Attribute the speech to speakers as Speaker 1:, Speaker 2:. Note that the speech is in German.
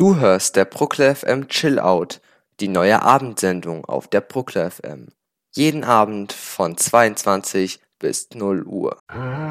Speaker 1: Du hörst der Bruckler FM Chill Out, die neue Abendsendung auf der Bruckler FM. Jeden Abend von 22 bis 0 Uhr.